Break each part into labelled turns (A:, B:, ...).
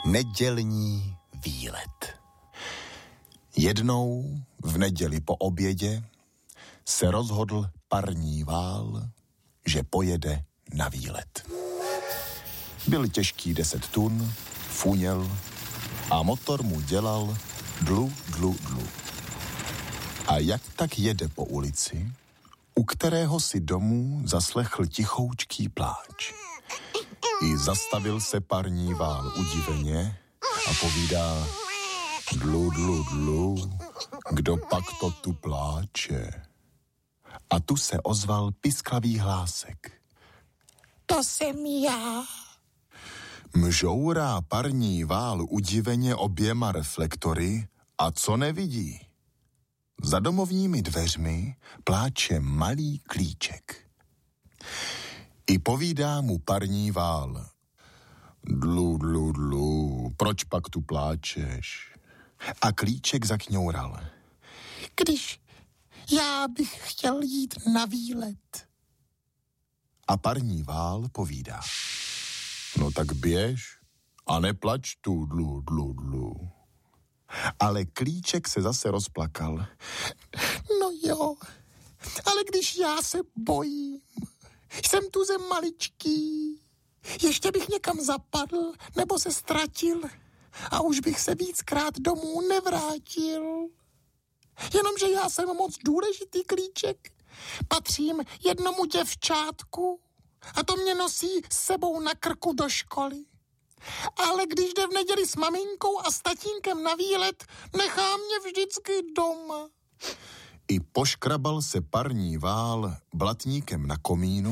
A: Nedělní výlet. Jednou v neděli po obědě se rozhodl parní vál, že pojede na výlet. Byl těžký 10 tun, funěl a motor mu dělal dlu, dlu, dlu. A jak tak jede po ulici, u kterého si domů zaslechl tichoučký pláč. I zastavil se parní vál udiveně a povídá: dlu, dlu, dlu, kdo pak to tu pláče? A tu se ozval pisklavý hlásek:
B: to jsem já.
A: Mžourá parní vál udiveně oběma reflektory a co nevidí? Za domovními dveřmi pláče malý Klíček. I povídá mu parní vál: dlu, dlu, dlu, proč pak tu pláčeš? A Klíček zakňoural:
B: Když já bych chtěl jít na výlet.
A: A parní vál povídá: no tak běž a neplač tu dlu, dlu, dlu. Ale Klíček se zase rozplakal:
B: no jo, ale když já se bojím, jsem tu zem maličký, ještě bych někam zapadl nebo se ztratil a už bych se víckrát domů nevrátil. Jenomže já jsem moc důležitý, Klíček. Patřím jednomu děvčátku a to mě nosí s sebou na krku do školy. Ale když jde v neděli s maminkou a s tatínkem na výlet, nechá mě vždycky doma.
A: I poškrabal se parní vál blatníkem na komínu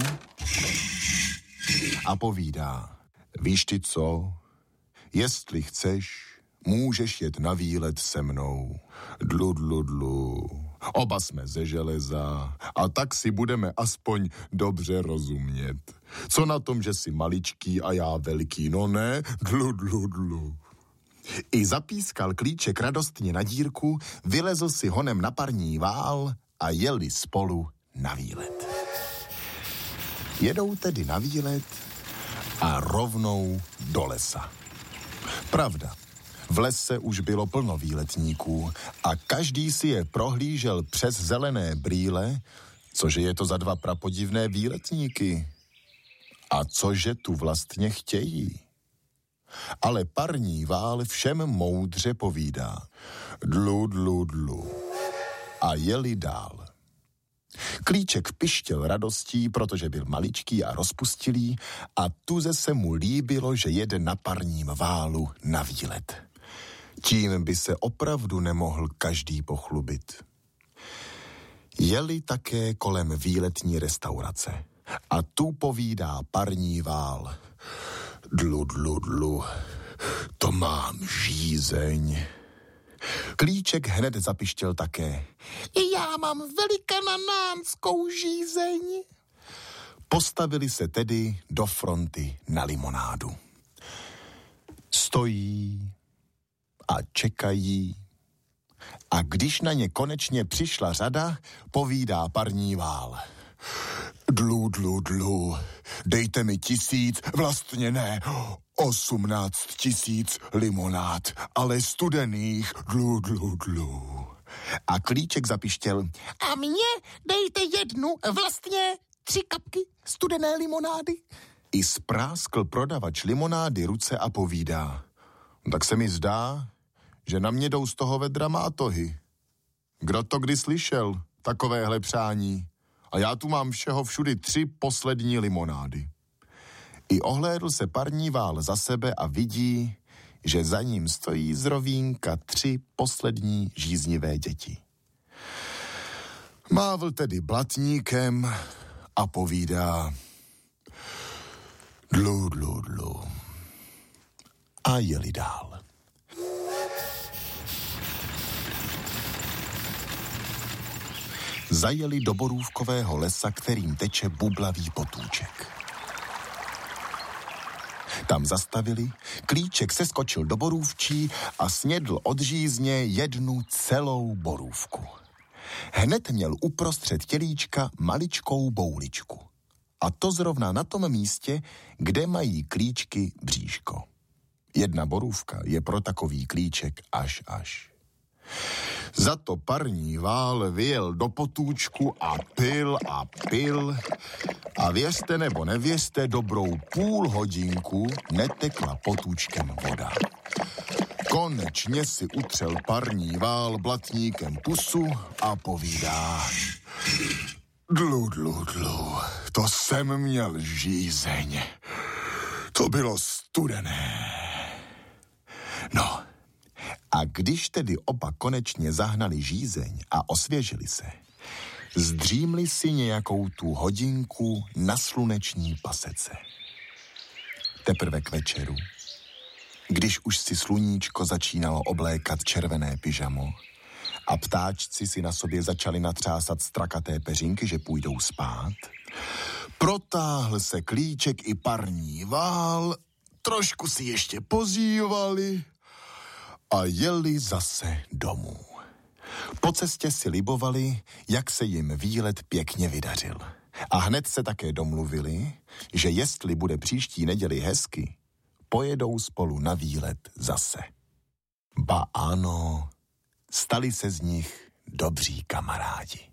A: a povídá: víš ty co, jestli chceš, můžeš jet na výlet se mnou. Dlu, dlu, dlu. Oba jsme ze železa a tak si budeme aspoň dobře rozumět. Co na tom, že jsi maličký a já velký, no ne? Dlu, dlu, dlu. I zapískal Klíček radostně na dírku, vylezl si honem na parní vál a jeli spolu na výlet. Jedou tedy na výlet a rovnou do lesa. Pravda, v lese už bylo plno výletníků a každý si je prohlížel přes zelené brýle, cože je to za dva prapodivné výletníky. A cože tu vlastně chtějí? Ale parní vál všem moudře povídá: dlu, dlu, dlu. A jeli dál. Klíček pištěl radostí, protože byl maličký a rozpustilý a tuze se mu líbilo, že jede na parním válu na výlet. Tím by se opravdu nemohl každý pochlubit. Jeli také kolem výletní restaurace a tu povídá parní vál: dlu, dlu, dlu, to mám žízeň. Klíček hned zapištěl také:
B: já mám velikananánskou žízeň.
A: Postavili se tedy do fronty na limonádu. Stojí a čekají a když na ně konečně přišla řada, povídá parní vál: dlu, dlu, dlu, dejte mi 1000, vlastně ne, 18 000 limonád, ale studených, dlu, dlu, dlu. A Klíček zapištěl:
B: a mně dejte 1, vlastně 3 kapky studené limonády.
A: I spráskl prodavač limonády ruce a povídá: tak se mi zdá, že na mě jdou z toho vedra mátohy. Kdo to kdy slyšel, takovéhle přání? A já tu mám všeho všudy 3 poslední limonády. I ohlédl se parní vál za sebe a vidí, že za ním stojí z rovínka 3 poslední žíznivé děti. Mávl tedy blatníkem a povídá: dlu, dlu, dlu. A jeli dál. Zajeli do borůvkového lesa, kterým teče bublavý potůček. Tam zastavili, Klíček seskočil do borůvčí a snědl od žízně 1 celou borůvku. Hned měl uprostřed tělíčka maličkou bouličku. A to zrovna na tom místě, kde mají klíčky bříško. 1 borůvka je pro takový klíček až. Za to parní vál vyjel do potůčku a pil. A věřte nebo nevěřte, dobrou půl hodinku netekla potůčkem voda. Konečně si utřel parní vál blatníkem pusu a povídá: Dlu, to jsem měl žízeň. To bylo studené. No, a když tedy oba konečně zahnali žízeň a osvěžili se, zdřímli si nějakou tu hodinku na sluneční pasece. Teprve k večeru, když už si sluníčko začínalo oblékat červené pyžamo a ptáčci si na sobě začali natřásat strakaté peřinky, že půjdou spát, protáhl se klíček i parní vál, trošku si ještě pozívali a jeli zase domů. Po cestě si libovali, jak se jim výlet pěkně vydařil. A hned se také domluvili, že jestli bude příští neděli hezky, pojedou spolu na výlet zase. Ba ano, stali se z nich dobří kamarádi.